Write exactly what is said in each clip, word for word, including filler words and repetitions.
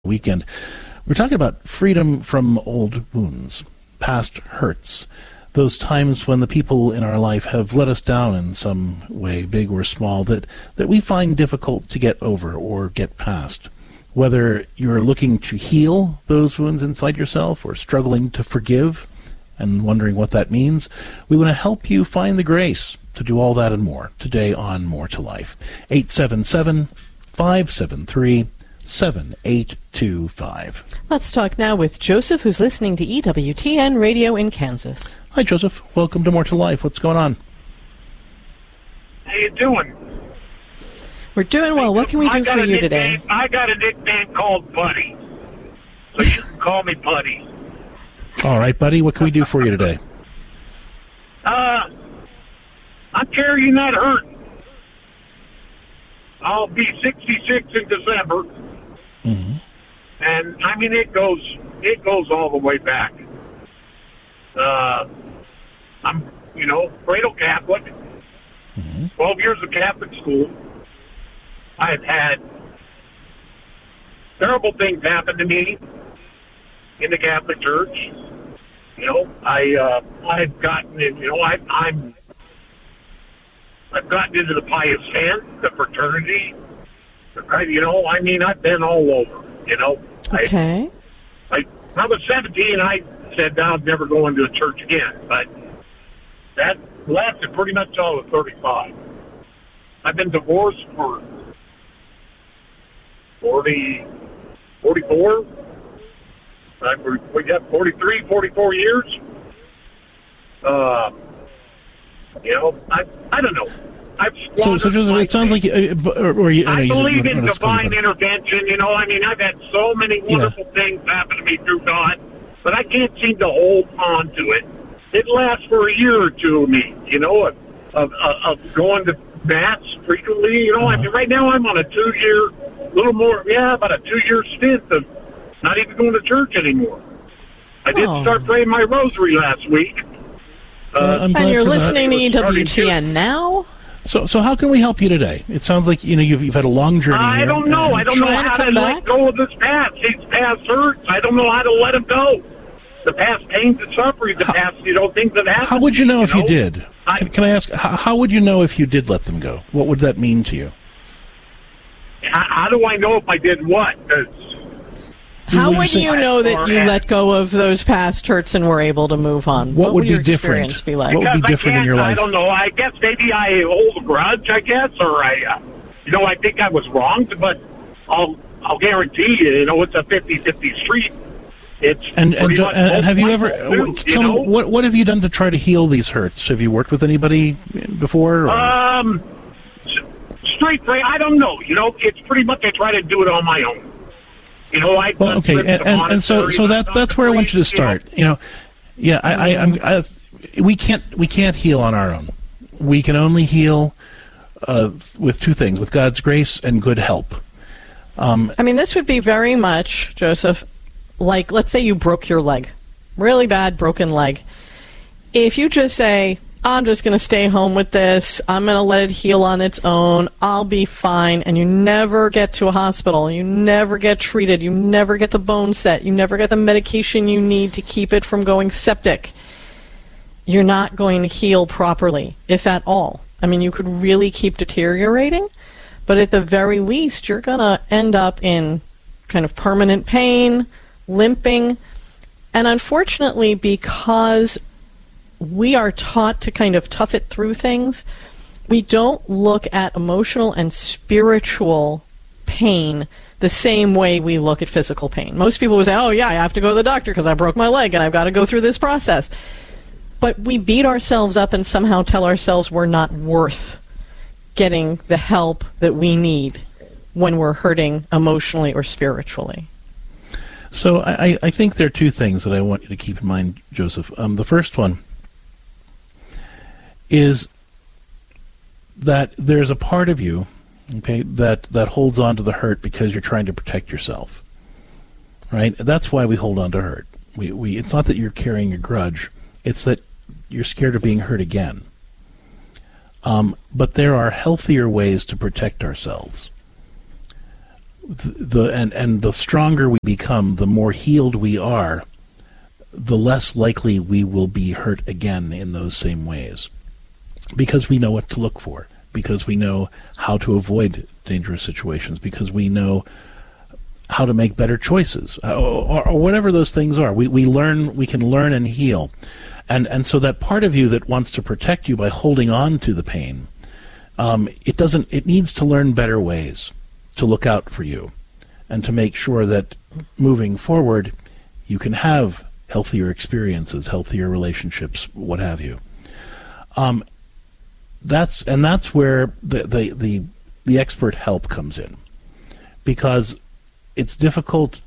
weekend. We're talking about freedom from old wounds, past hurts, those times when the people in our life have let us down in some way, big or small, that, that we find difficult to get over or get past. Whether you're looking to heal those wounds inside yourself or struggling to forgive and wondering what that means, we want to help you find the grace to do all that and more today on More to Life. eight seven seven, five seven three, seven eight two five. Let's talk now with Joseph, who's listening to E W T N Radio in Kansas. Hi, Joseph. Welcome to More to Life. What's going on? How you doing? We're doing well. What can we do for you today? I got a nickname called Buddy, so you can call me Buddy. All right, buddy. What can we do for you today? Uh, I'm carrying that hurt. I'll be sixty-six in December, Mm-hmm. and I mean it goes it goes all the way back. Uh, I'm you know cradle Catholic, Mm-hmm. twelve years of Catholic school. I've had terrible things happen to me in the Catholic Church. You know, I uh, I've gotten in. You know, I, I'm I've gotten into the pious fan, the fraternity. I, you know, I mean, I've been all over. You know, Okay. I, I, when I was seventeen, I said I'd never go into a church again, but that lasted pretty much till I was thirty-five. I've been divorced for forty, forty-four. I, we got forty-three, forty-four years. Uh, you know, I I don't know. I've So, so Joseph, it sounds like, you, uh, or, or you, I, know I you believe said, in no, divine intervention. You know, I mean, I've had so many wonderful Yeah. things happen to me through God, but I can't seem to hold on to it. It lasts for a year or two of me, you know, of, of, of going to Mass frequently. You know, Uh-huh. I mean, right now I'm on a two-year, little more, yeah, about a two-year stint of not even going to church anymore. I did Oh. start praying my rosary last week. Well, Uh, I'm glad And you're for that. listening to It E was W T starting N now? So, so how can we help you today? It sounds like you know you've, you've had a long journey. I here, don't know. and- I don't know Trying to how to come let back? go of this past. These past hurts. I don't know how to let them go. The past pains and suffering, the past, you know, things that happened. How would you know if you did? I- Can, can I ask? How, how would you know if you did let them go? What would that mean to you? How, how do I know if I did what? 'Cause How would you would say- you know that you Or- let go of those past hurts and were able to move on? What would be your different? experience be like? What would be because different I in can't, your life? I don't know. I guess maybe I hold a grudge, I guess, or I, uh, you know, I think I was wronged, but I'll, I'll guarantee you, you know, it's a fifty-fifty street. It's And and, pretty Jo- much and both have you my ever? fault, too, Tell you me know? what what have you done to try to heal these hurts? Have you worked with anybody before? Or? Um, s- straight pray. I don't know. You know, it's pretty much I try to do it on my own. You know, I Well, okay, and, and, and so so that's that's where I want you to start. You know, yeah, I, I, I'm. I, we can't we can't heal on our own. We can only heal uh, with two things: with God's grace and good help. Um, I mean, this would be very much, Joseph, like, let's say you broke your leg. Really bad broken leg. If you just say, I'm just going to stay home with this, I'm going to let it heal on its own, I'll be fine, and you never get to a hospital, you never get treated, you never get the bone set, you never get the medication you need to keep it from going septic, you're not going to heal properly, if at all. I mean, you could really keep deteriorating, but at the very least, you're going to end up in kind of permanent pain, limping, and unfortunately, because we are taught to kind of tough it through things, we don't look at emotional and spiritual pain the same way we look at physical pain. Most people will say, oh yeah, I have to go to the doctor because I broke my leg and I've got to go through this process. But we beat ourselves up and somehow tell ourselves we're not worth getting the help that we need when we're hurting emotionally or spiritually. so I, I think there are two things that I want you to keep in mind, Joseph. Um, the first one is that there's a part of you, okay, that, that holds on to the hurt because you're trying to protect yourself, right? That's why we hold on to hurt. We, we, it's not that you're carrying a grudge. It's that you're scared of being hurt again. Um, but there are healthier ways to protect ourselves. the and, and the stronger we become, the more healed we are, the less likely we will be hurt again in those same ways. Because we know what to look for, because we know how to avoid dangerous situations, because we know how to make better choices, or, or whatever those things are. We we learn, we can learn and heal. And and so that part of you that wants to protect you by holding on to the pain, um, it doesn't. It needs to learn better ways to look out for you, and to make sure that moving forward, you can have healthier experiences, healthier relationships, what have you. Um, that's and that's where the the the, the expert help comes in, because it's difficult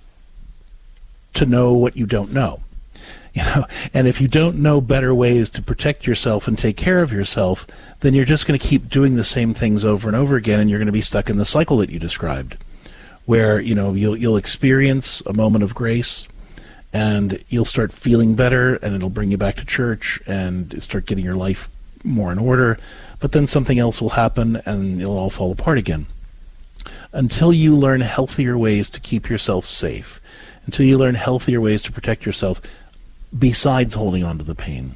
to know what you don't know. You know, and if you don't know better ways to protect yourself and take care of yourself, then you're just going to keep doing the same things over and over again, and you're going to be stuck in the cycle that you described, where, you know, you'll you'll experience a moment of grace, and you'll start feeling better, and it'll bring you back to church, and start getting your life more in order, but then something else will happen, and it'll all fall apart again. Until you learn healthier ways to keep yourself safe, until you learn healthier ways to protect yourself, besides holding on to the pain,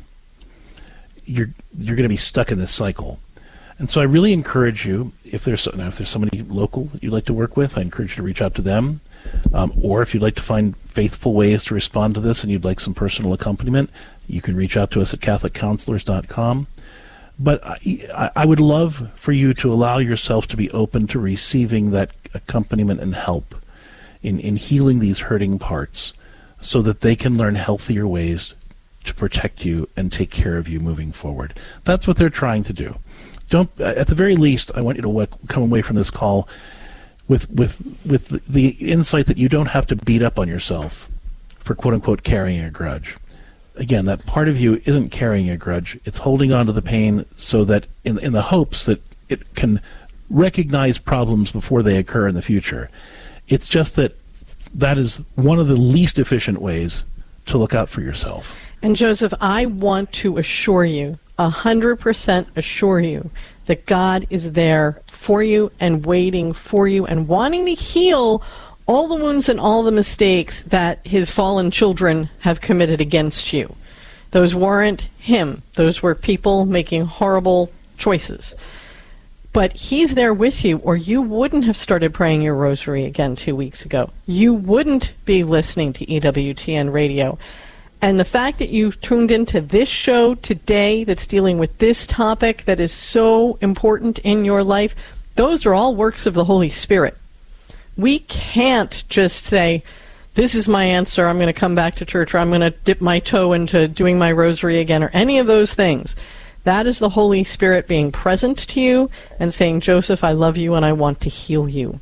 you're you're going to be stuck in this cycle. And so I really encourage you, if there's now, if there's somebody local that you'd like to work with, I encourage you to reach out to them. Um, or if you'd like to find faithful ways to respond to this and you'd like some personal accompaniment, you can reach out to us at catholic counselors dot com. But I, I would love for you to allow yourself to be open to receiving that accompaniment and help in, in healing these hurting parts, so that they can learn healthier ways to protect you and take care of you moving forward. That's what they're trying to do. Don't, at the very least, I want you to come away from this call with with with the insight that you don't have to beat up on yourself for quote-unquote carrying a grudge. Again, that part of you isn't carrying a grudge. It's holding on to the pain so that in in the hopes that it can recognize problems before they occur in the future. It's just that that is one of the least efficient ways to look out for yourself. And Joseph, I want to assure you, a hundred percent assure you, that God is there for you and waiting for you and wanting to heal all the wounds and all the mistakes that his fallen children have committed against you. Those weren't him. Those were people making horrible choices. But he's there with you, or you wouldn't have started praying your rosary again two weeks ago. You wouldn't be listening to E W T N Radio. And the fact that you tuned into this show today that's dealing with this topic that is so important in your life, those are all works of the Holy Spirit. We can't just say, this is my answer, I'm going to come back to church, or I'm going to dip my toe into doing my rosary again, or any of those things. That is the Holy Spirit being present to you and saying, Joseph, I love you and I want to heal you.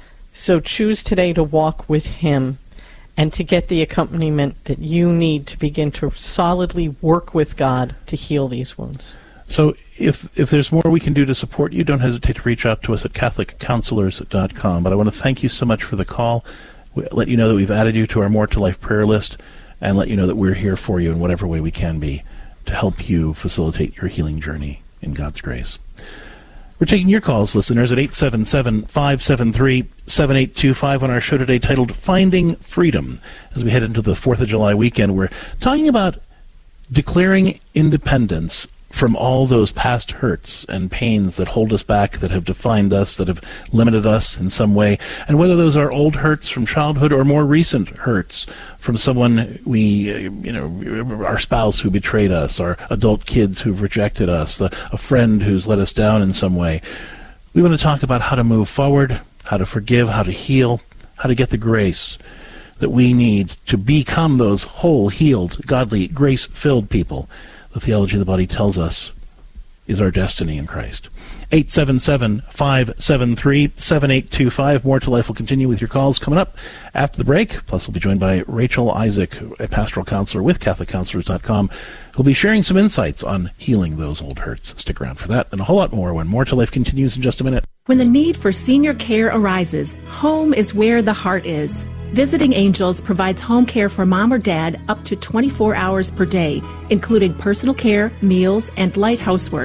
So choose today to walk with him and to get the accompaniment that you need to begin to solidly work with God to heal these wounds. So if if there's more we can do to support you, don't hesitate to reach out to us at catholic counselors dot com. But I want to thank you so much for the call, we let you know that we've added you to our More to Life prayer list, and let you know that we're here for you in whatever way we can be to help you facilitate your healing journey in God's grace. We're taking your calls, listeners, at eight seven seven, five seven three, seven eight two five on our show today titled Finding Freedom. As we head into the fourth of July weekend, we're talking about declaring independence from all those past hurts and pains that hold us back, that have defined us, that have limited us in some way, and whether those are old hurts from childhood or more recent hurts from someone we, uh, you know, our spouse who betrayed us, our adult kids who've rejected us, a, a friend who's let us down in some way. We want to talk about how to move forward, how to forgive, how to heal, how to get the grace that we need to become those whole, healed, godly, grace-filled people the theology of the body tells us is our destiny in Christ. eight seven seven, five seven three, seven eight two five. More to Life will continue with your calls coming up after the break. Plus, we'll be joined by Rachel Isaac, a pastoral counselor with catholic counselors dot com, who'll be sharing some insights on healing those old hurts. Stick around for that and a whole lot more when More to Life continues in just a minute. When the need for senior care arises, home is where the heart is. Visiting Angels provides home care for mom or dad up to twenty-four hours per day, including personal care, meals, and light housework.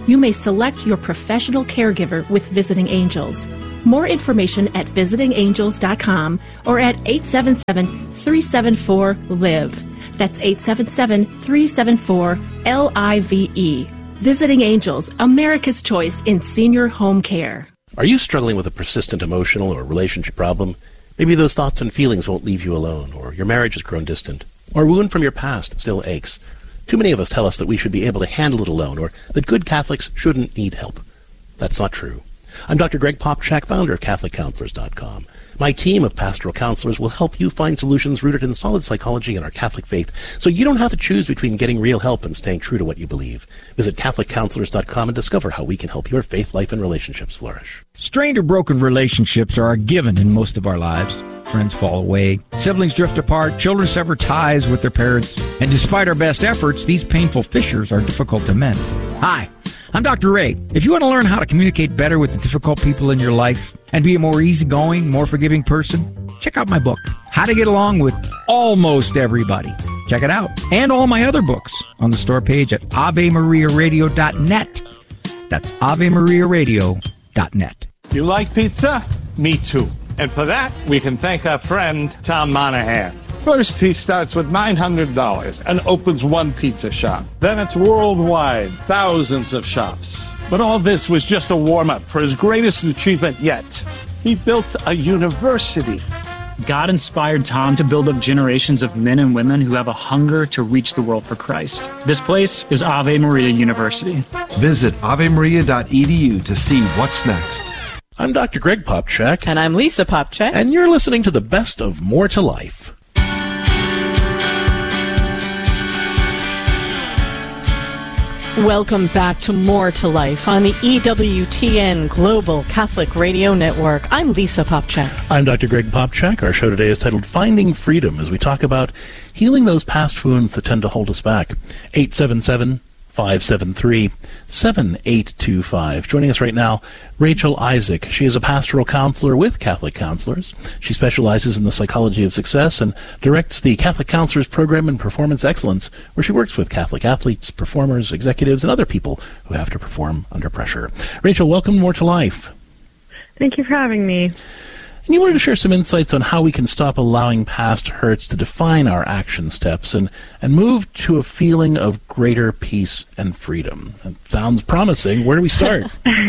you may select your professional caregiver with Visiting Angels. More information at visiting angels dot com or at eight seven seven, three seven four, L I V E. That's eight seven seven, three seven four, L I V E. Visiting Angels, America's choice in senior home care. Are you struggling with a persistent emotional or relationship problem? Maybe those thoughts and feelings won't leave you alone, or your marriage has grown distant, or a wound from your past still aches. Too many of us tell us that we should be able to handle it alone, or that good Catholics shouldn't need help. That's not true. I'm Doctor Greg Popchak, founder of Catholic Counselors dot com. My team of pastoral counselors will help you find solutions rooted in solid psychology and our Catholic faith, so you don't have to choose between getting real help and staying true to what you believe. Visit Catholic Counselors dot com and discover how we can help your faith life and relationships flourish. Strained or broken relationships are a given in most of our lives. Friends fall away, siblings drift apart, children sever ties with their parents, and despite our best efforts, these painful fissures are difficult to mend. Hi, I'm Doctor Ray. If you want to learn how to communicate better with the difficult people in your life and be a more easygoing, more forgiving person, check out my book, How to Get Along with Almost Everybody. Check it out. And all my other books on the store page at ave maria radio dot net. That's ave maria radio dot net. You like pizza? Me too. And for that, we can thank our friend, Tom Monahan. First, he starts with nine hundred dollars and opens one pizza shop. Then it's worldwide, thousands of shops. But all this was just a warm-up for his greatest achievement yet. He built a university. God inspired Tom to build up generations of men and women who have a hunger to reach the world for Christ. This place is Ave Maria University. Visit ave maria dot e d u to see what's next. I'm Doctor Greg Popchak. And I'm Lisa Popchak. And you're listening to the best of More to Life. Welcome back to More to Life on the E W T N Global Catholic Radio Network. I'm Lisa Popchak. I'm Doctor Greg Popchak. Our show today is titled Finding Freedom, as we talk about healing those past wounds that tend to hold us back. eight seven seven, five seven three, seven eight two five. Joining us right now, Rachel Isaac. She is a pastoral counselor with Catholic Counselors. She specializes in the psychology of success and directs the Catholic Counselors Program in Performance Excellence, where she works with Catholic athletes, performers, executives, and other people who have to perform under pressure. Rachel, welcome to More to Life. Thank you for having me. And you wanted to share some insights on how we can stop allowing past hurts to define our action steps and, and move to a feeling of greater peace and freedom. That sounds promising. Where do we start?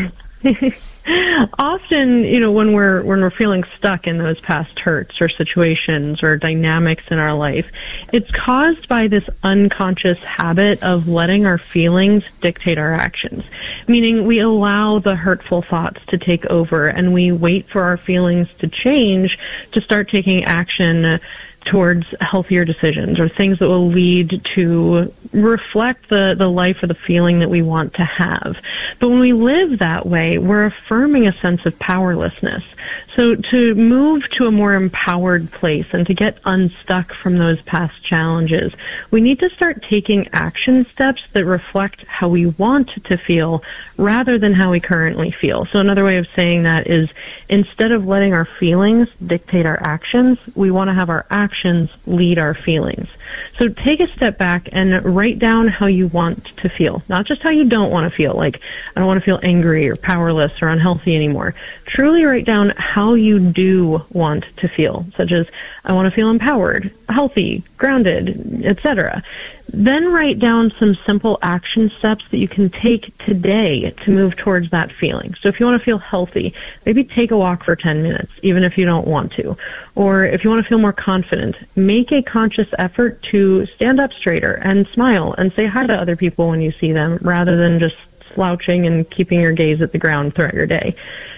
Often, you know, when we're when we're feeling stuck in those past hurts or situations or dynamics in our life, it's caused by this unconscious habit of letting our feelings dictate our actions. Meaning we allow the hurtful thoughts to take over and we wait for our feelings to change to start taking action towards healthier decisions or things that will lead to reflect the, the life or the feeling that we want to have. But when we live that way, we're affirming a sense of powerlessness. So to move to a more empowered place and to get unstuck from those past challenges, we need to start taking action steps that reflect how we want to feel rather than how we currently feel. So another way of saying that is instead of letting our feelings dictate our actions, we want to have our actions lead our feelings. So take a step back and write down how you want to feel, not just how you don't want to feel, like I don't want to feel angry or powerless or unhealthy anymore. Truly write down how you do want to feel, such as I want to feel empowered, healthy, grounded, et cetera. Then write down some simple action steps that you can take today to move towards that feeling. So if you want to feel healthy, maybe take a walk for ten minutes, even if you don't want to. Or if you want to feel more confident, make a conscious effort to stand up straighter and smile and say hi to other people when you see them, rather than just slouching and keeping your gaze at the ground throughout your day.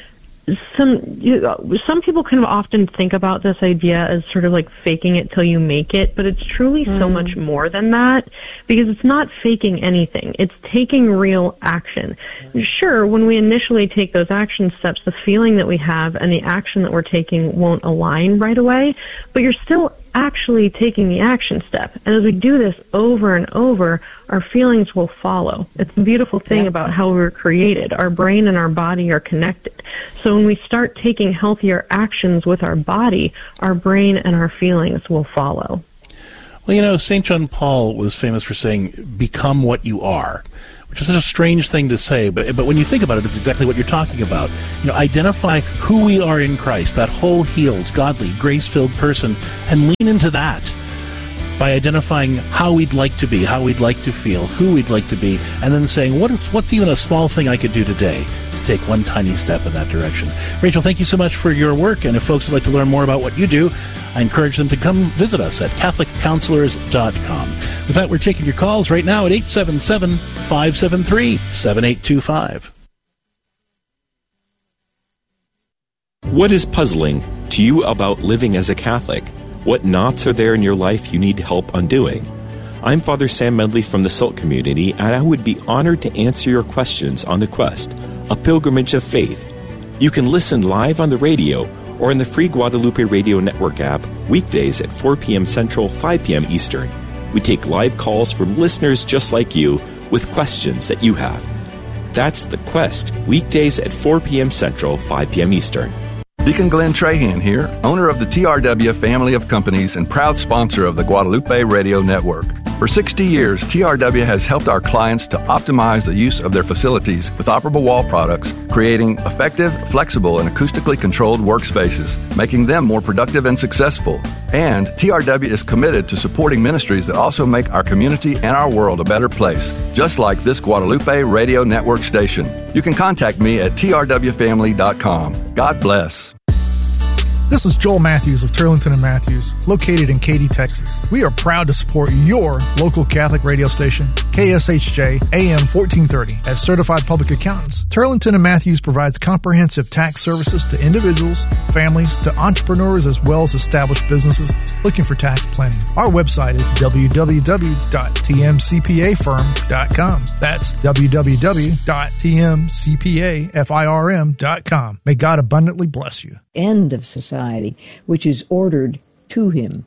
Some you, some people kind of often think about this idea as sort of like faking it till you make it, but it's truly mm. so much more than that, because it's not faking anything. It's taking real action. Sure, when we initially take those action steps, the feeling that we have and the action that we're taking won't align right away, but you're still actually taking the action step. And as we do this over and over, our feelings will follow. It's the beautiful thing yeah. about how we were created. Our brain and our body are connected. So when we start taking healthier actions with our body, our brain and our feelings will follow. Well, you know, Saint John Paul was famous for saying, become what you are. which is such a strange thing to say, but but when you think about it, it's exactly what you're talking about. You know, identify who we are in Christ, that whole healed, godly, grace-filled person, and lean into that by identifying how we'd like to be, how we'd like to feel, who we'd like to be, and then saying, what is, what's even a small thing I could do today to take one tiny step in that direction. Rachel, thank you so much for your work, and if folks would like to learn more about what you do, I encourage them to come visit us at Catholic Counselors dot com. With that, we're taking your calls right now at eight seven seven, five seven three, seven eight two five. What is puzzling to you about living as a Catholic? What knots are there in your life you need help undoing? I'm Father Sam Medley from the Salt Community, and I would be honored to answer your questions on The Quest, a pilgrimage of faith. You can listen live on the radio or in the free Guadalupe Radio Network app weekdays at four p.m. Central, five p.m. Eastern. We take live calls from listeners just like you with questions that you have. That's The Quest, weekdays at four p.m. Central, five p.m. Eastern. Deacon Glenn Trahan here, owner of the T R W family of companies and proud sponsor of the Guadalupe Radio Network. For sixty years, T R W has helped our clients to optimize the use of their facilities with operable wall products, creating effective, flexible, and acoustically controlled workspaces, making them more productive and successful. And T R W is committed to supporting ministries that also make our community and our world a better place, just like this Guadalupe Radio Network station. You can contact me at T R W family dot com. God bless. This is Joel Matthews of Turlington and Matthews, located in Katy, Texas. We are proud to support your local Catholic radio station, K S H J A M fourteen thirty. As certified public accountants, Turlington and Matthews provides comprehensive tax services to individuals, families, to entrepreneurs, as well as established businesses looking for tax planning. Our website is w w w dot t m c p a firm dot com. That's w w w dot t m c p a firm dot com. May God abundantly bless you. End of society, which is ordered to him.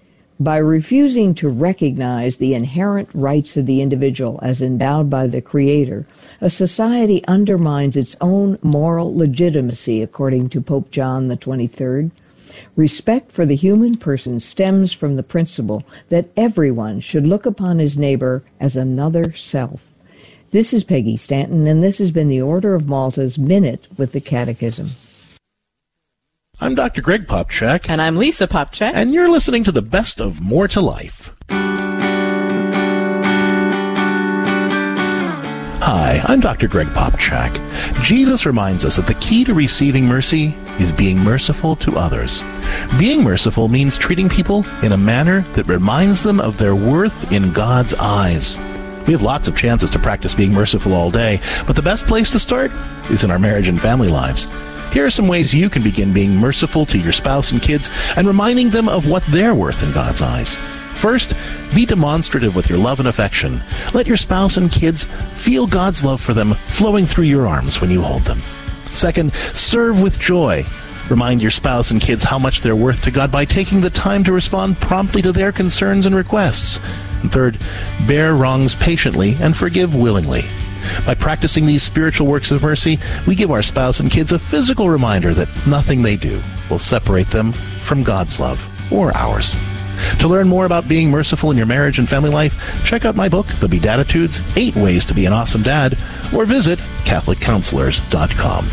By refusing to recognize the inherent rights of the individual as endowed by the Creator, a society undermines its own moral legitimacy, according to Pope John the twenty-third. Respect for the human person stems from the principle that everyone should look upon his neighbor as another self. This is Peggy Stanton, and this has been the Order of Malta's Minute with the Catechism. I'm Doctor Greg Popchak. And I'm Lisa Popchak. And you're listening to the best of More to Life. Hi, I'm Doctor Greg Popchak. Jesus reminds us that the key to receiving mercy is being merciful to others. Being merciful means treating people in a manner that reminds them of their worth in God's eyes. We have lots of chances to practice being merciful all day, but the best place to start is in our marriage and family lives. Here are some ways you can begin being merciful to your spouse and kids and reminding them of what they're worth in God's eyes. First, be demonstrative with your love and affection. Let your spouse and kids feel God's love for them flowing through your arms when you hold them. Second, serve with joy. Remind your spouse and kids how much they're worth to God by taking the time to respond promptly to their concerns and requests. And third, bear wrongs patiently and forgive willingly. By practicing these spiritual works of mercy, we give our spouse and kids a physical reminder that nothing they do will separate them from God's love or ours. To learn more about being merciful in your marriage and family life, check out my book, The Beatitudes, Eight Ways to Be an Awesome Dad, or visit Catholic Counselors dot com.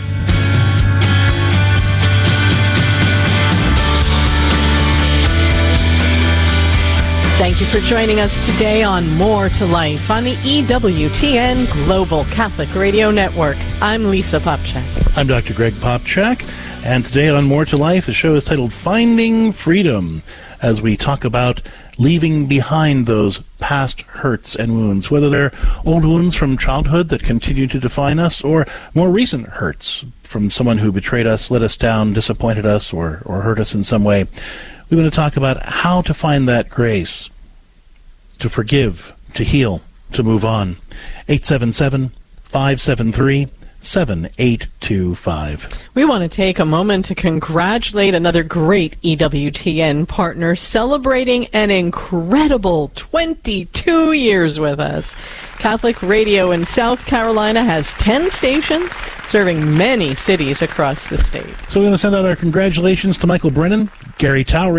Thank you for joining us today on More to Life on the E W T N Global Catholic Radio Network. I'm Lisa Popchak. I'm Doctor Greg Popchak, and today on More to Life, the show is titled Finding Freedom, as we talk about leaving behind those past hurts and wounds, whether they're old wounds from childhood that continue to define us, or more recent hurts from someone who betrayed us, let us down, disappointed us, or, or hurt us in some way. We want to talk about how to find that grace to forgive, to heal, to move on. eight seven seven, five seven three, seven eight two five. We want to take a moment to congratulate another great E W T N partner celebrating an incredible twenty-two years with us. Catholic Radio in South Carolina has ten stations serving many cities across the state. So we're going to send out our congratulations to Michael Brennan, Gary Towery,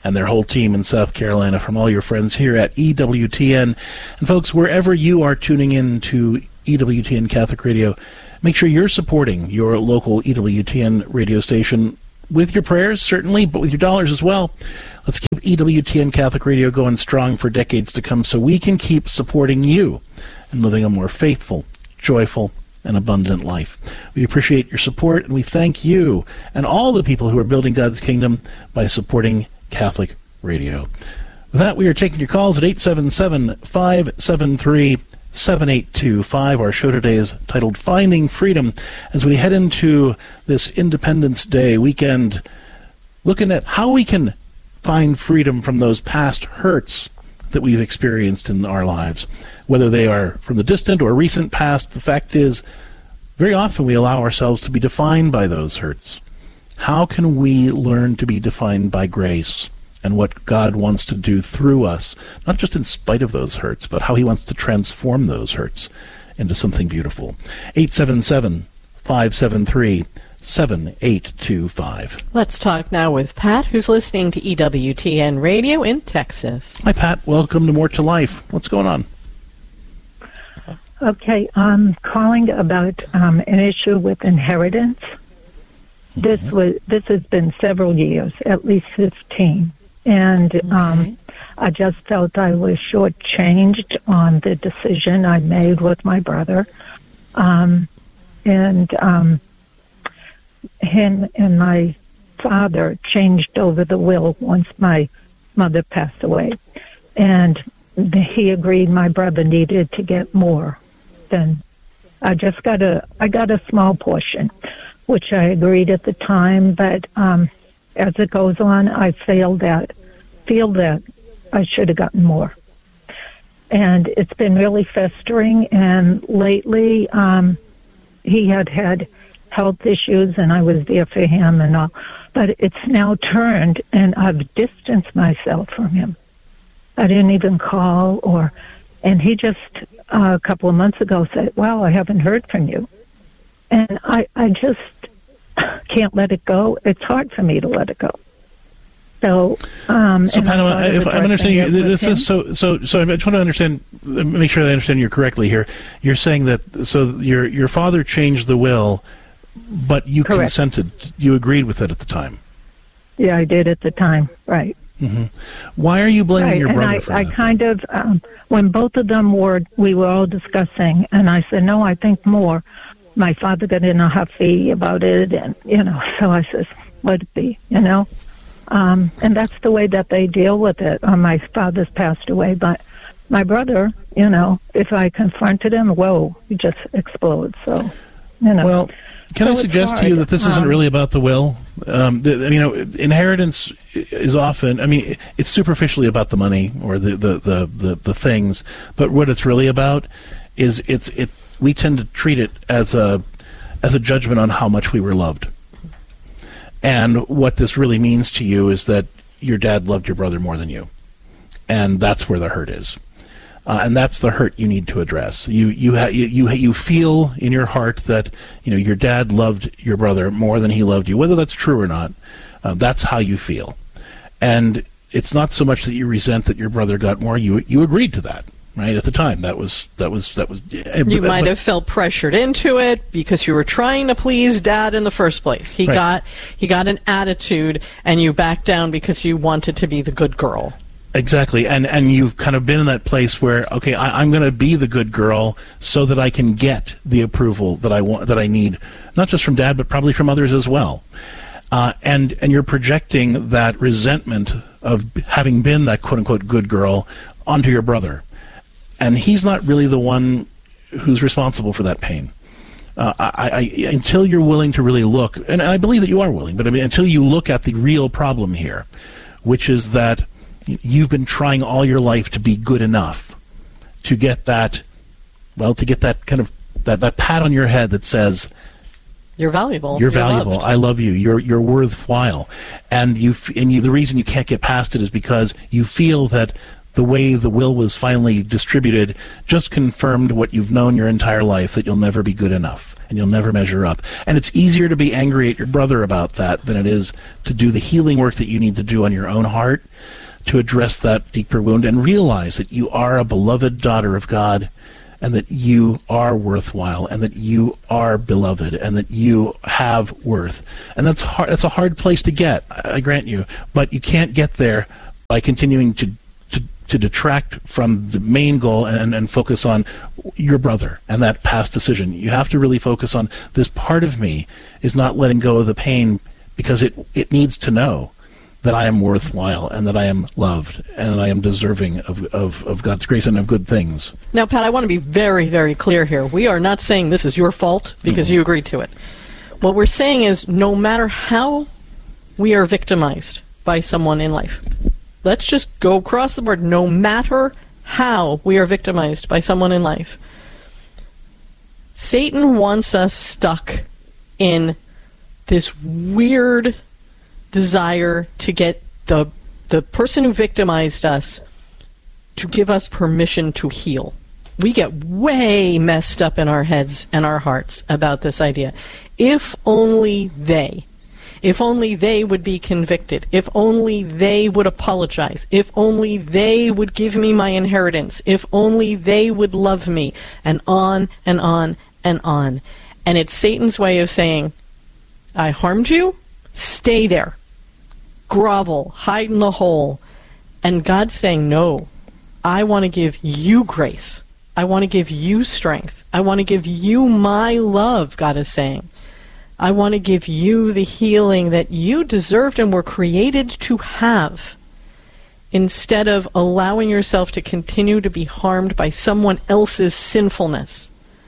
and their whole team in South Carolina, from all your friends here at E W T N. And folks, wherever you are tuning in to E W T N Catholic Radio, make sure you're supporting your local E W T N radio station with your prayers, certainly, but with your dollars as well. Let's keep E W T N Catholic Radio going strong for decades to come so we can keep supporting you and living a more faithful, joyful, and abundant life. We appreciate your support, and we thank you and all the people who are building God's kingdom by supporting Catholic Radio. With that, we are taking your calls at eight seven seven, five seven three, seven eight two five. Our show today is titled Finding Freedom, as we head into this Independence Day weekend, looking at how we can find freedom from those past hurts that we've experienced in our lives, whether they are from the distant or recent past. The fact is, very often we allow ourselves to be defined by those hurts. How can we learn to be defined by grace and what God wants to do through us, not just in spite of those hurts, but how he wants to transform those hurts into something beautiful? eight seven seven, five seven three, seven eight two five. Let's talk now with Pat, who's listening to E W T N Radio in Texas. Hi, Pat. Welcome to More to Life. What's going on? Okay, I'm calling about um, an issue with inheritance. This was this has been several years, at least fifteen, and um, okay. I just felt I was shortchanged on the decision I made with my brother, um, and um, him and my father changed over the will once my mother passed away, and he agreed my brother needed to get more than I just got a I got a small portion, which I agreed at the time, but um, as it goes on, I feel that feel that I should have gotten more, and it's been really festering. And lately, um, he had had health issues, and I was there for him and all, but it's now turned, and I've distanced myself from him. I didn't even call, or, and he just uh, a couple of months ago said, "Well, I haven't heard from you," and I, I just can't let it go. It's hard for me to let it go. So, um, so Panama, if I'm understanding you, this is so. So, so I just want to understand, make sure I understand you correctly here. You're saying that so your your father changed the will, but you Correct. consented. You agreed with it at the time. Yeah, I did at the time. Right. Mm-hmm. Why are you blaming right. your brother and I, for I that? I kind of, um, when both of them were, we were all discussing, and I said, no, I think more. My father got in a huffy about it, and, you know, so I said, let it be, you know. Um, and that's the way that they deal with it. Uh, my father's passed away, but my brother, you know, if I confronted him, whoa, he just explodes. So, you know. Well, can so I suggest to you that this isn't um, really about the will? Um, the, you know, inheritance is often, I mean, it's superficially about the money or the, the, the, the, the things, but what it's really about is it's it. we tend to treat it as a as a judgment on how much we were loved. And what this really means to you is that your dad loved your brother more than you. And that's where the hurt is. Uh, and that's the hurt you need to address. You you, ha- you you you feel in your heart that you know your dad loved your brother more than he loved you, whether that's true or not. Uh, that's how you feel, and it's not so much that you resent that your brother got more. You you agreed to that, right, at the time. That was that was that was. Uh, you but, might but, have felt pressured into it because you were trying to please Dad in the first place. He right. got he got an attitude, and you backed down because you wanted to be the good girl. Exactly, and and you've kind of been in that place where, okay, I, I'm going to be the good girl so that I can get the approval that I want, that I need, not just from Dad, but probably from others as well. Uh, and and you're projecting that resentment of having been that quote unquote good girl onto your brother, and he's not really the one who's responsible for that pain. Uh, I, I, until you're willing to really look, and I believe that you are willing, but I mean, until you look at the real problem here, which is that you've been trying all your life to be good enough to get that, well, to get that kind of, that, that pat on your head that says, you're valuable. You're, you're valuable. Loved. I love you. You're you're worthwhile. And you and you, the reason you can't get past it is because you feel that the way the will was finally distributed just confirmed what you've known your entire life, that you'll never be good enough and you'll never measure up. And it's easier to be angry at your brother about that than it is to do the healing work that you need to do on your own heart to address that deeper wound and realize that you are a beloved daughter of God, and that you are worthwhile, and that you are beloved, and that you have worth. And that's hard, that's a hard place to get, I grant you, but you can't get there by continuing to to, to detract from the main goal and, and focus on your brother and that past decision. You have to really focus on, this part of me is not letting go of the pain because it, it needs to know that I am worthwhile and that I am loved and that I am deserving of, of, of God's grace and of good things. Now, Pat, I want to be very, very clear here. We are not saying this is your fault because mm-hmm. you agreed to it. What we're saying is, no matter how we are victimized by someone in life, let's just go across the board, no matter how we are victimized by someone in life, Satan wants us stuck in this weird desire to get the the person who victimized us to give us permission to heal. We get way messed up in our heads and our hearts about this idea. If only they, if only they would be convicted, if only they would apologize, if only they would give me my inheritance, if only they would love me, and on and on and on. And it's Satan's way of saying, I harmed you, stay there. Grovel, hide in the hole. And God's saying, no, I want to give you grace. I want to give you strength. I want to give you my love, God is saying. I want to give you the healing that you deserved and were created to have, instead of allowing yourself to continue to be harmed by someone else's sinfulness.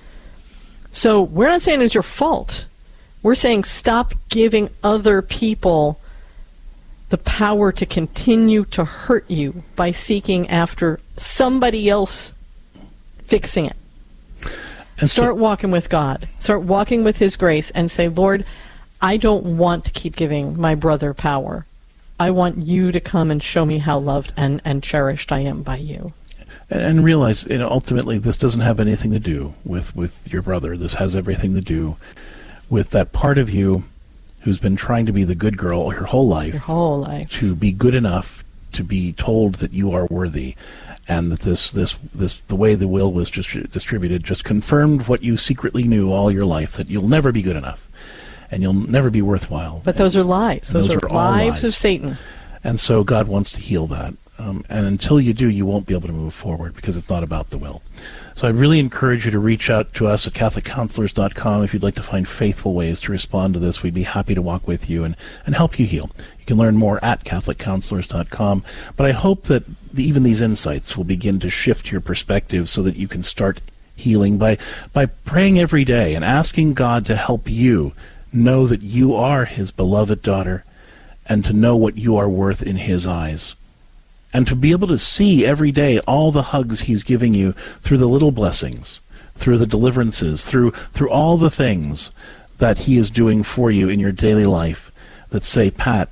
So we're not saying it's your fault. We're saying stop giving other people the power to continue to hurt you by seeking after somebody else fixing it. And start so, walking with God. Start walking with His grace and say, Lord, I don't want to keep giving my brother power. I want you to come and show me how loved and, and cherished I am by you. And, and realize, you know, ultimately this doesn't have anything to do with, with your brother. This has everything to do with that part of you who's been trying to be the good girl your whole life, your whole life, to be good enough to be told that you are worthy, and that this, this, this, the way the will was just distributed just confirmed what you secretly knew all your life, that you'll never be good enough, and you'll never be worthwhile. But and, those are lies. Those, those are, are lies, lies of Satan. And so God wants to heal that. Um, and until you do, you won't be able to move forward, because it's not about the will. So I really encourage you to reach out to us at Catholic Counselors dot com if you'd like to find faithful ways to respond to this. We'd be happy to walk with you and, and help you heal. You can learn more at Catholic Counselors dot com. But I hope that the, even these insights will begin to shift your perspective so that you can start healing by, by praying every day and asking God to help you know that you are His beloved daughter, and to know what you are worth in His eyes. And to be able to see every day all the hugs He's giving you through the little blessings, through the deliverances, through through all the things that He is doing for you in your daily life that say, Pat,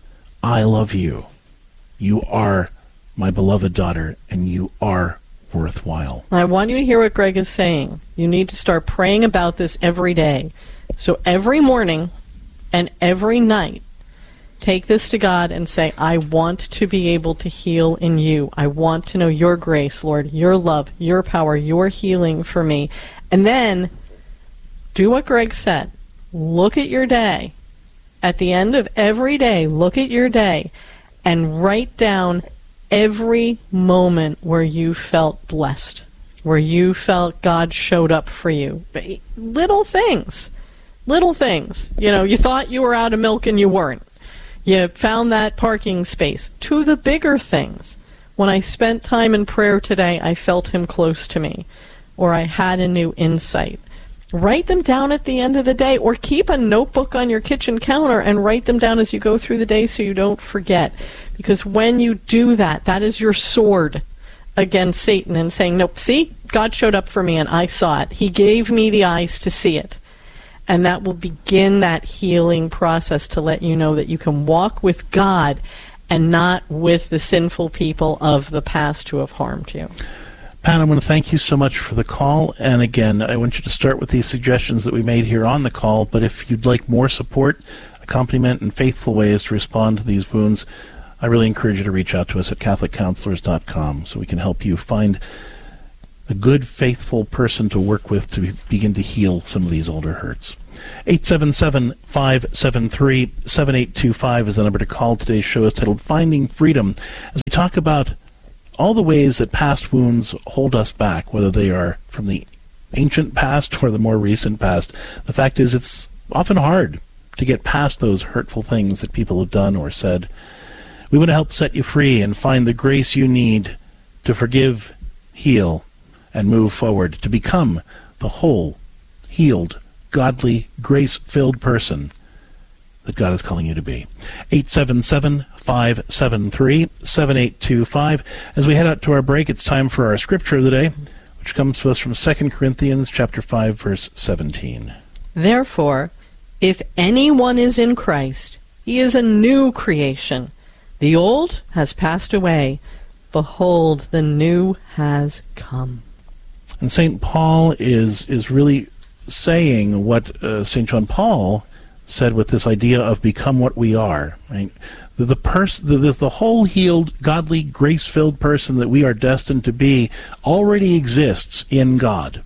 I love you. You are my beloved daughter, and you are worthwhile. I want you to hear what Greg is saying. You need to start praying about this every day. So every morning and every night, take this to God and say, I want to be able to heal in you. I want to know your grace, Lord, your love, your power, your healing for me. And then do what Greg said. Look at your day. At the end of every day, look at your day and write down every moment where you felt blessed, where you felt God showed up for you. Little things. Little things. You know, you thought you were out of milk and you weren't. You found that parking space. To the bigger things. When I spent time in prayer today, I felt Him close to me. Or I had a new insight. Write them down at the end of the day, or keep a notebook on your kitchen counter and write them down as you go through the day so you don't forget. Because when you do that, that is your sword against Satan and saying, nope, see, God showed up for me and I saw it. He gave me the eyes to see it. And that will begin that healing process to let you know that you can walk with God and not with the sinful people of the past who have harmed you. Pat, I want to thank you so much for the call. And again, I want you to start with these suggestions that we made here on the call. But if you'd like more support, accompaniment, and faithful ways to respond to these wounds, I really encourage you to reach out to us at Catholic Counselors dot com so we can help you find a good, faithful person to work with to begin to heal some of these older hurts. eight seven seven, five seven three, seven eight two five is the number to call. Today's show is titled Finding Freedom, as we talk about all the ways that past wounds hold us back, whether they are from the ancient past or the more recent past. The fact is, it's often hard to get past those hurtful things that people have done or said. We want to help set you free and find the grace you need to forgive, heal, and move forward, to become the whole, healed, godly, grace-filled person that God is calling you to be. eight seven seven, five seven three, seven eight two five. As we head out to our break, it's time for our scripture of the day, which comes to us from Second Corinthians chapter five, verse seventeen. Therefore, if anyone is in Christ, he is a new creation. The old has passed away. Behold, the new has come. And Saint Paul is is really saying what uh, Saint John Paul said with this idea of become what we are. Right? The, the, pers- the, the, the whole healed, godly, grace-filled person that we are destined to be already exists in God.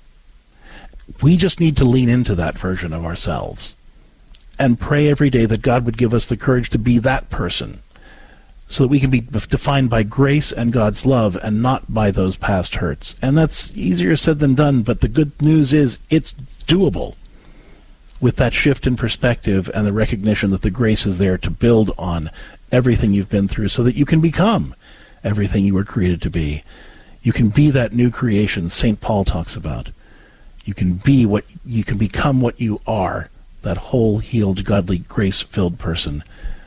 We just need to lean into that version of ourselves and pray every day that God would give us the courage to be that person, so that we can be defined by grace and God's love and not by those past hurts. And that's easier said than done, but the good news is it's doable with that shift in perspective and the recognition that the grace is there to build on everything you've been through so that you can become everything you were created to be. You can be that new creation Saint Paul talks about. You can be what you can become what you are, that whole, healed, godly, grace-filled person,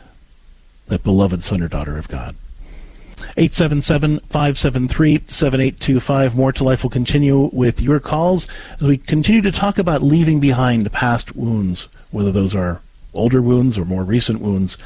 that beloved son or daughter of God. eight seven seven, five seven three, seven eight two five. More to Life will continue with your calls as we continue to talk about leaving behind past wounds, whether those are older wounds or more recent wounds.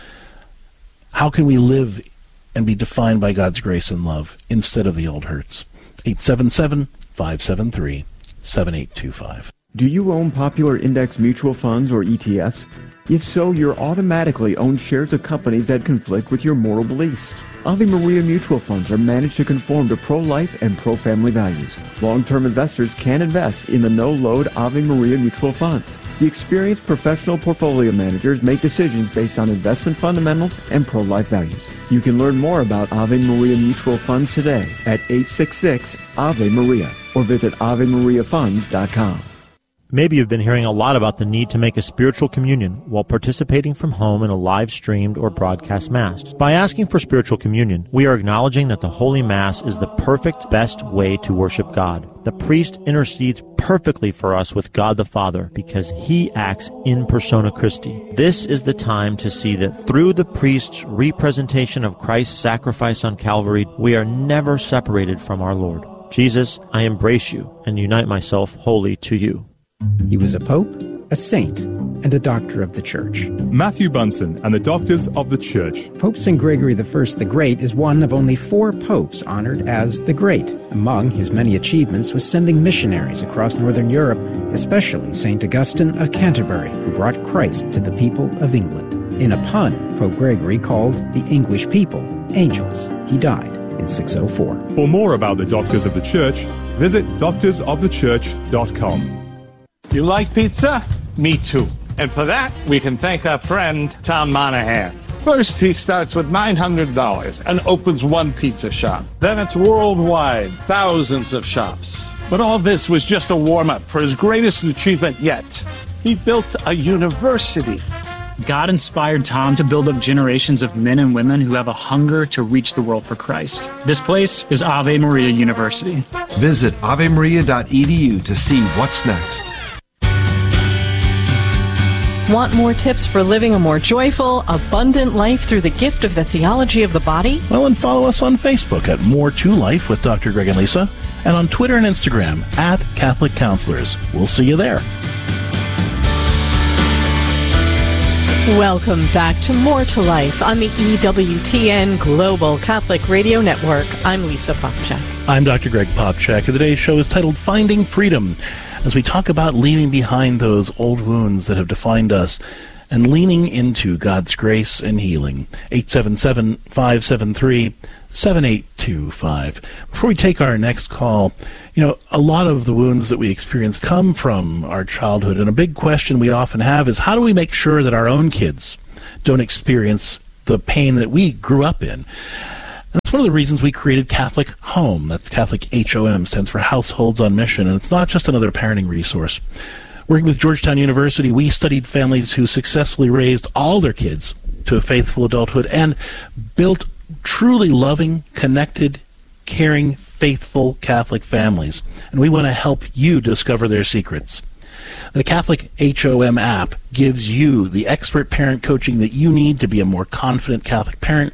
How can we live and be defined by God's grace and love instead of the old hurts? eight seven seven, five seven three, seven eight two five. Do you own popular index mutual funds or E T Fs? If so, you're automatically owned shares of companies that conflict with your moral beliefs. Ave Maria mutual funds are managed to conform to pro-life and pro-family values. Long-term investors can invest in the no-load Ave Maria mutual funds. The experienced professional portfolio managers make decisions based on investment fundamentals and pro-life values. You can learn more about Ave Maria mutual funds today at eight six six, A V E Maria or visit ave maria funds dot com. Maybe you've been hearing a lot about the need to make a spiritual communion while participating from home in a live-streamed or broadcast Mass. By asking for spiritual communion, we are acknowledging that the Holy Mass is the perfect, best way to worship God. The priest intercedes perfectly for us with God the Father because he acts in persona Christi. This is the time to see that through the priest's representation of Christ's sacrifice on Calvary, we are never separated from our Lord. Jesus, I embrace you and unite myself wholly to you. He was a pope, a saint, and a doctor of the Church. Matthew Bunson and the Doctors of the Church. Pope Saint Gregory the First the Great is one of only four popes honored as the Great. Among his many achievements was sending missionaries across northern Europe, especially Saint Augustine of Canterbury, who brought Christ to the people of England. In a pun, Pope Gregory called the English people angels. He died in six oh four. For more about the Doctors of the Church, visit doctors of the church dot com. You like pizza? Me too. And for that, we can thank our friend, Tom Monahan. First, he starts with nine hundred dollars and opens one pizza shop. Then it's worldwide, thousands of shops. But all this was just a warm-up for his greatest achievement yet. He built a university. God inspired Tom to build up generations of men and women who have a hunger to reach the world for Christ. This place is Ave Maria University. Visit ave maria dot e d u to see what's next. Want more tips for living a more joyful, abundant life through the gift of the theology of the body? Well, and follow us on Facebook at More to Life with Doctor Greg and Lisa, and on Twitter and Instagram at Catholic Counselors. We'll see you there. Welcome back to More to Life on the E W T N Global Catholic Radio Network. I'm Lisa Popchak. I'm Doctor Greg Popchak, and today's show is titled Finding Freedom, as we talk about leaving behind those old wounds that have defined us and leaning into God's grace and healing. eight seven seven, five seven three, seven eight two five. Before we take our next call, you know, a lot of the wounds that we experience come from our childhood, and a big question we often have is how do we make sure that our own kids don't experience the pain that we grew up in? That's one of the reasons we created Catholic Home. That's Catholic H O M, stands for Households on Mission, and it's not just another parenting resource. Working with Georgetown University, we studied families who successfully raised all their kids to a faithful adulthood and built truly loving, connected, caring, faithful Catholic families. And we want to help you discover their secrets. The Catholic H O M app gives you the expert parent coaching that you need to be a more confident Catholic parent,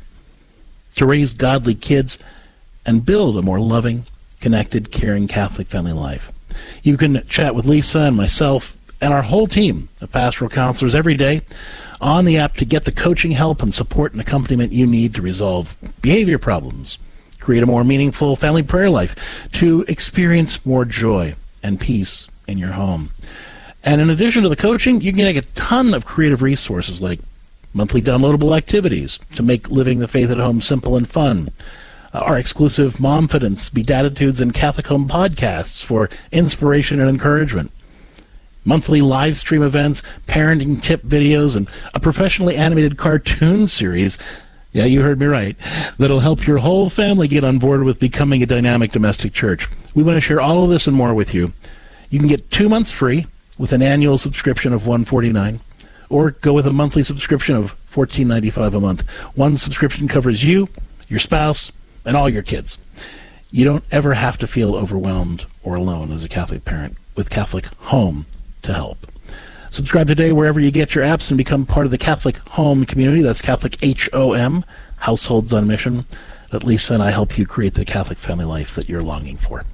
to raise godly kids, and build a more loving, connected, caring Catholic family life. You can chat with Lisa and myself and our whole team of pastoral counselors every day on the app to get the coaching help and support and accompaniment you need to resolve behavior problems, create a more meaningful family prayer life, to experience more joy and peace in your home. And in addition to the coaching, you can get a ton of creative resources like monthly downloadable activities to make living the faith at home simple and fun, our exclusive Momfidence, Beatitudes, and Catholic Home podcasts for inspiration and encouragement, monthly live stream events, parenting tip videos, and a professionally animated cartoon series, yeah, you heard me right, that'll help your whole family get on board with becoming a dynamic domestic church. We want to share all of this and more with you. You can get two months free with an annual subscription of one hundred forty-nine dollars, or go with a monthly subscription of fourteen ninety-five a month. One subscription covers you, your spouse, and all your kids. You don't ever have to feel overwhelmed or alone as a Catholic parent with Catholic Home to help. Subscribe today wherever you get your apps and become part of the Catholic Home community. That's Catholic H O M, Households on Mission. That Lisa and I help you create the Catholic family life that you're longing for.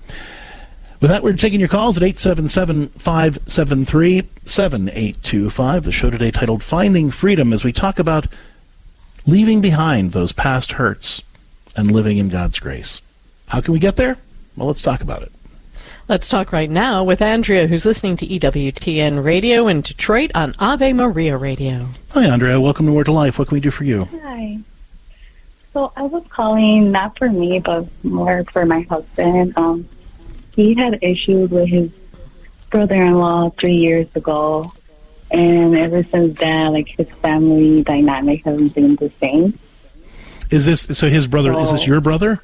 With that, we're taking your calls at eight seven seven, five seven three, seven eight two five. The show today titled Finding Freedom, as we talk about leaving behind those past hurts and living in God's grace. How can we get there? Well, let's talk about it. Let's talk right now with Andrea, who's listening to E W T N Radio in Detroit on Ave Maria Radio. Hi, Andrea. Welcome to Word to Life. What can we do for you? Hi. So I was calling not for me, but more for my husband. Um, he had issues with his brother-in-law three years ago, and ever since then, like, his family dynamic hasn't been the same. Is this so? His brother? So, is this your brother?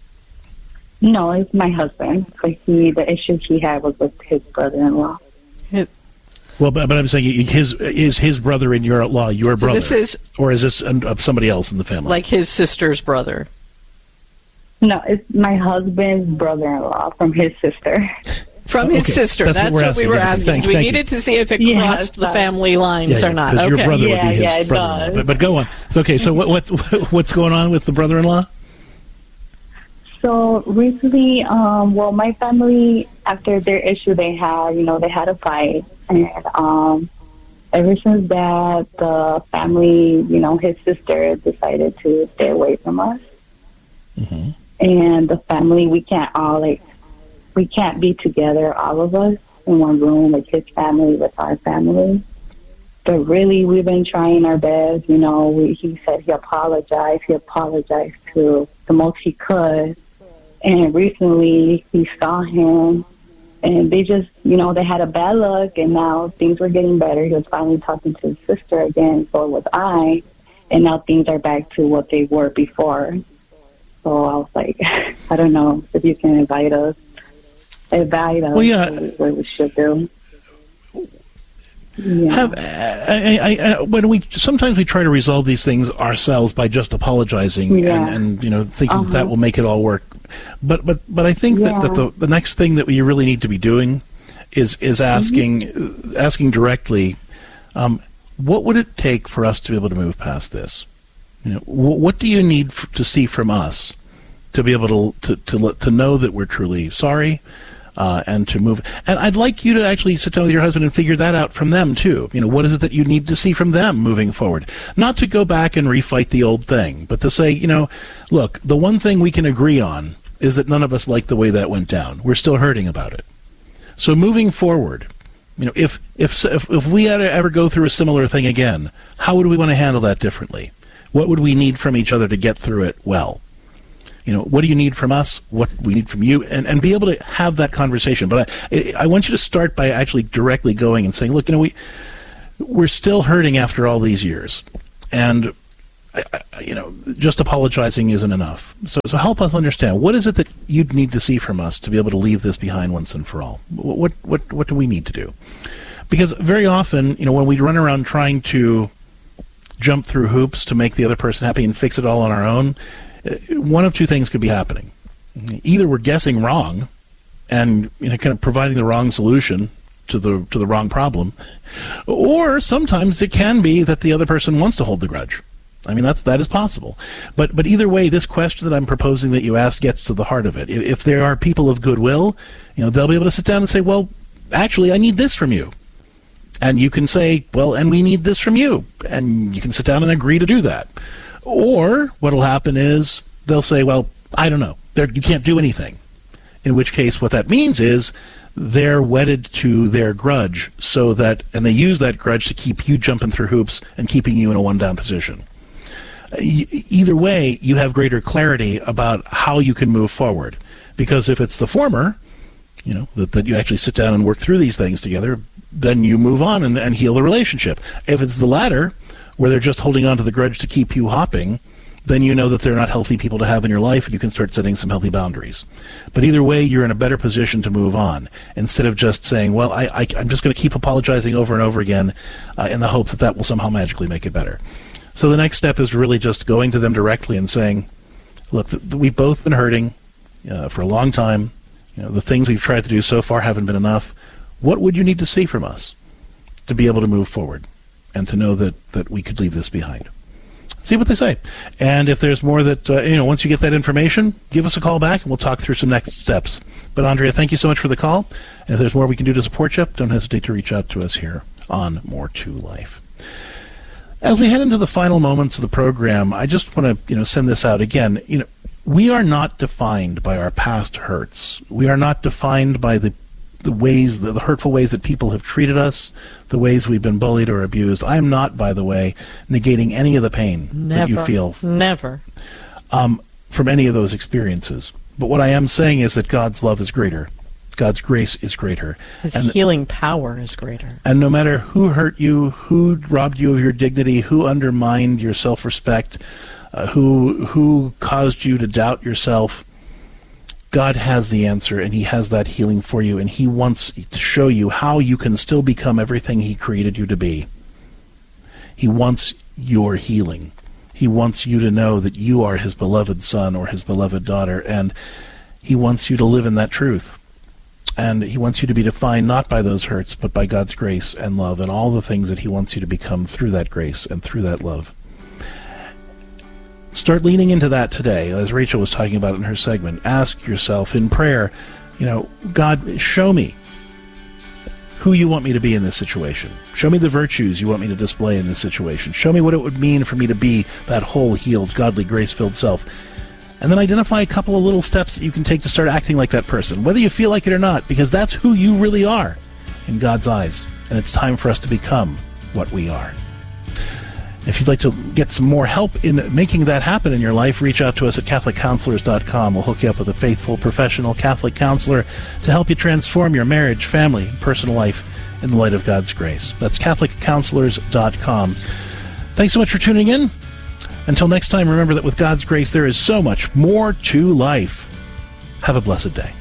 No, it's my husband. But he, the issue he had was with his brother-in-law. Well, but, but I'm saying his is his brother in your law your so brother, this is, or is this uh, somebody else in the family? Like his sister's brother. No, it's my husband's brother-in-law from his sister. From his okay. sister. That's, That's what, what we were yeah, asking. thank, we thank needed you. to see if it Yeah, crossed the family lines yeah, yeah, or not. Because okay. your brother yeah, would be his yeah, brother-in-law. But, but go on. It's okay. So what, what's what's going on with the brother-in-law? So recently, um, well, my family, after their issue they had, you know, they had a fight. And um, ever since that, the family, you know, his sister decided to stay away from us. Mm-hmm. And the family, we can't all, like, we can't be together, all of us, in one room, like his family with our family. But really, we've been trying our best. You know, we, he said he apologized. He apologized to the most he could. And recently, he saw him, and they just, you know, they had a bad luck, and now things were getting better. He was finally talking to his sister again, so was I, and now things are back to what they were before. So I was like, I don't know if you can invite us, invite us. Well, yeah. What we should do. Yeah. Have, I, I, I, when we sometimes we try to resolve these things ourselves by just apologizing Yeah. and, and you know thinking Uh-huh. that, that will make it all work. But but but I think Yeah. that, that the the next thing that we really need to be doing is is asking Mm-hmm. asking directly, um, what would it take for us to be able to move past this? You know, wh- what do you need f- to see from us to be able to to to, let, to know that we're truly sorry, Uh, and to move. And I'd like you to actually sit down with your husband and figure that out from them, too. You know, what is it that you need to see from them moving forward? Not to go back and refight the old thing, but to say, you know, look, the one thing we can agree on is that none of us like the way that went down. We're still hurting about it. So moving forward, you know, if if if, if we had to ever go through a similar thing again, how would we want to handle that differently? What would we need from each other to get through it well? You know, what do you need from us? What we need from you? And, and be able to have that conversation. But I, I want you to start by actually directly going and saying, look, you know, we, we're still hurting after all these years. And, I, I, you know, just apologizing isn't enough. So, so help us understand, what is it that you'd need to see from us to be able to leave this behind once and for all? What, what, what do we need to do? Because very often, you know, when we run around trying to jump through hoops to make the other person happy and fix it all on our own, one of two things could be happening. Either we're guessing wrong and, you know, kind of providing the wrong solution to the to the wrong problem, or sometimes it can be that the other person wants to hold the grudge. I mean, that's that is possible. But but either way, this question that I'm proposing that you ask gets to the heart of it. If, if there are people of goodwill, you know, they'll be able to sit down and say, well, actually, I need this from you. And you can say, well, and we need this from you. And you can sit down and agree to do that. Or what will happen is they'll say, well, I don't know. They're, you can't do anything. In which case what that means is they're wedded to their grudge, so that, and they use that grudge to keep you jumping through hoops and keeping you in a one-down position. E- either way, you have greater clarity about how you can move forward. Because if it's the former, you know, that, that you actually sit down and work through these things together, then you move on and, and heal the relationship. If it's the latter, where they're just holding on to the grudge to keep you hopping, then you know that they're not healthy people to have in your life, and you can start setting some healthy boundaries. But either way, you're in a better position to move on, instead of just saying, well, I, I, I'm just going to keep apologizing over and over again uh, in the hopes that that will somehow magically make it better. So the next step is really just going to them directly and saying, look, th- th- we've both been hurting uh, for a long time. You know, the things we've tried to do so far haven't been enough. What would you need to see from us to be able to move forward? And to know that, that we could leave this behind. See what they say. And if there's more that, uh, you know, once you get that information, give us a call back and we'll talk through some next steps. But Andrea, thank you so much for the call. And if there's more we can do to support you, don't hesitate to reach out to us here on More to Life. As we head into the final moments of the program, I just want to, you know, send this out again. You know, we are not defined by our past hurts. We are not defined by the the ways, the, the hurtful ways that people have treated us, the ways we've been bullied or abused. I am not, by the way, negating any of the pain Never. that you feel. Never. Um, from any of those experiences. But what I am saying is that God's love is greater. God's grace is greater. His and, healing power is greater. And no matter who hurt you, who robbed you of your dignity, who undermined your self-respect, uh, who who caused you to doubt yourself, God has the answer, and he has that healing for you, and he wants to show you how you can still become everything he created you to be. He wants your healing. He wants you to know that you are his beloved son or his beloved daughter, and he wants you to live in that truth. And he wants you to be defined not by those hurts, but by God's grace and love and all the things that he wants you to become through that grace and through that love. Start leaning into that today, as Rachel was talking about in her segment. Ask yourself in prayer, you know, God, show me who you want me to be in this situation. Show me the virtues you want me to display in this situation. Show me what it would mean for me to be that whole, healed, godly, grace-filled self. And then identify a couple of little steps that you can take to start acting like that person, whether you feel like it or not, because that's who you really are in God's eyes. And it's time for us to become what we are. If you'd like to get some more help in making that happen in your life, reach out to us at Catholic Counselors dot com. We'll hook you up with a faithful, professional Catholic counselor to help you transform your marriage, family, and personal life in the light of God's grace. That's Catholic Counselors dot com. Thanks so much for tuning in. Until next time, remember that with God's grace, there is so much more to life. Have a blessed day.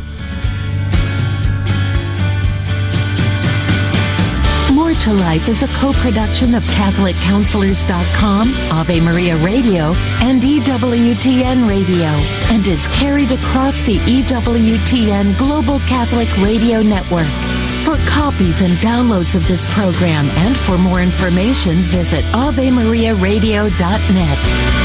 More to Life is a co-production of Catholic Counselors dot com, Ave Maria Radio, and E W T N Radio, and is carried across the E W T N Global Catholic Radio Network. For copies and downloads of this program and for more information, visit Ave Maria Radio dot net.